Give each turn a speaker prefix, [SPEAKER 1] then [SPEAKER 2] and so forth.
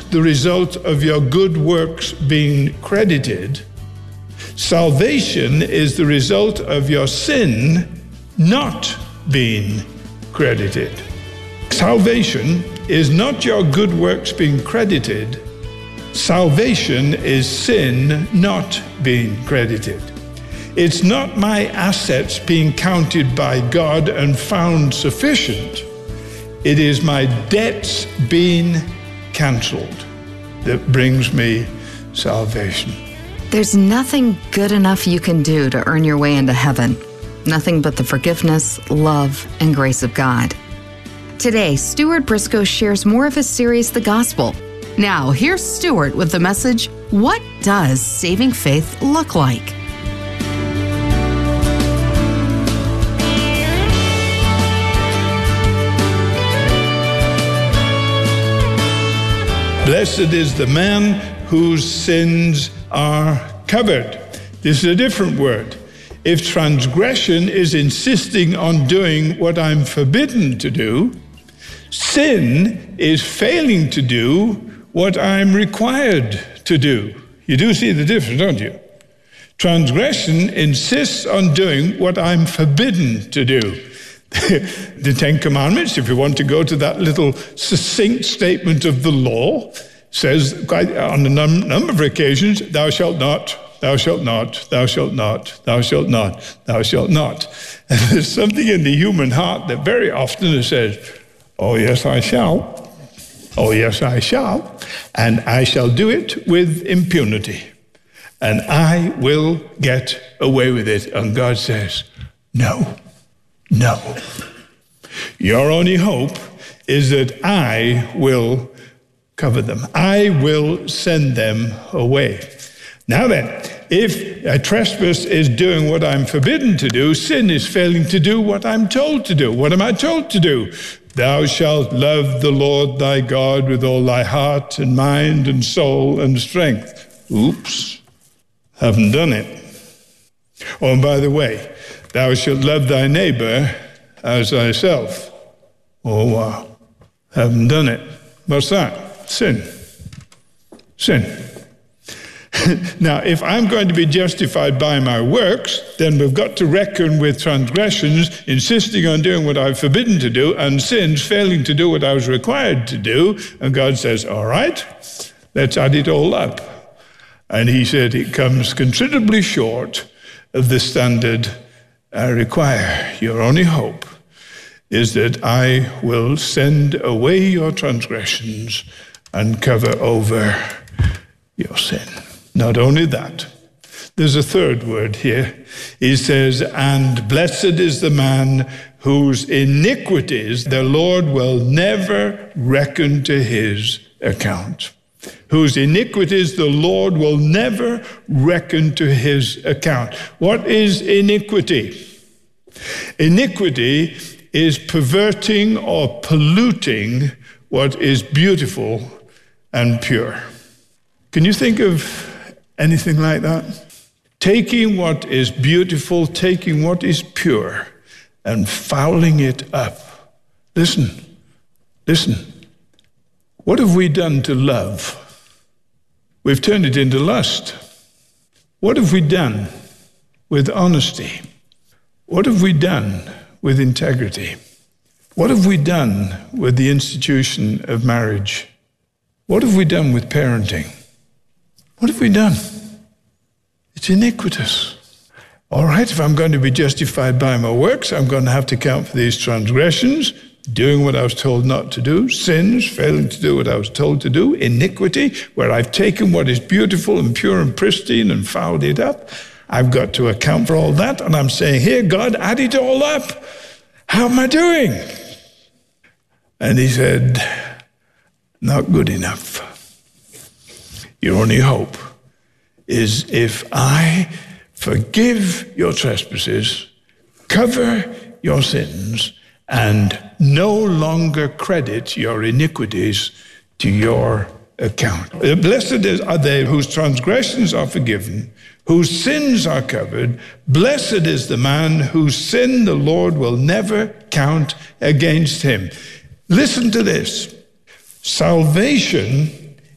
[SPEAKER 1] the result of your good works being credited. Salvation is the result of your sin not being credited. Salvation is not your good works being credited. Salvation is sin not being credited. It's not my assets being counted by God and found sufficient. It is my debts being cancelled that brings me salvation.
[SPEAKER 2] There's nothing good enough you can do to earn your way into heaven. Nothing but the forgiveness, love, and grace of God. Today, Stuart Briscoe shares more of his series, The Gospel. Now, here's Stuart with the message, What Does Saving Faith Look Like?
[SPEAKER 1] Blessed is the man whose sins are covered. This is a different word. If transgression is insisting on doing what I'm forbidden to do, sin is failing to do what I'm required to do. You do see the difference, don't you? Transgression insists on doing what I'm forbidden to do. The Ten Commandments, if you want to go to that little succinct statement of the law, says quite on a number of occasions, thou shalt not, thou shalt not, thou shalt not, thou shalt not, thou shalt not. And there's something in the human heart that very often says, oh yes, I shall. Oh yes, I shall. And I shall do it with impunity. And I will get away with it. And God says, no. No. Your only hope is that I will cover them. I will send them away. Now then, if a trespass is doing what I'm forbidden to do, sin is failing to do what I'm told to do. What am I told to do? Thou shalt love the Lord thy God with all thy heart and mind and soul and strength. Oops, haven't done it. Oh, and by the way, thou shalt love thy neighbor as thyself. Oh, wow. Haven't done it. What's that? Sin. Sin. Now, if I'm going to be justified by my works, then we've got to reckon with transgressions, insisting on doing what I'm forbidden to do, and sins failing to do what I was required to do. And God says, all right, let's add it all up. And he said it comes considerably short of the standard I require. Your only hope is that I will send away your transgressions and cover over your sin. Not only that, there's a third word here. He says, and blessed is the man whose iniquities the Lord will never reckon to his account. Whose iniquities the Lord will never reckon to his account. What is iniquity? Iniquity is perverting or polluting what is beautiful and pure. Can you think of anything like that? Taking what is beautiful, taking what is pure, and fouling it up. Listen. What have we done to love? We've turned it into lust. What have we done with honesty? What have we done with integrity? What have we done with the institution of marriage? What have we done with parenting? What have we done? It's iniquitous. All right, if I'm going to be justified by my works, I'm going to have to account for these transgressions, doing what I was told not to do, sins, failing to do what I was told to do, iniquity, where I've taken what is beautiful and pure and pristine and fouled it up. I've got to account for all that, and I'm saying, here, God, add it all up. How am I doing? And he said, not good enough. Your only hope is if I forgive your trespasses, cover your sins, and no longer credit your iniquities to your account. Blessed are they whose transgressions are forgiven, whose sins are covered. Blessed is the man whose sin the Lord will never count against him. Listen to this. Salvation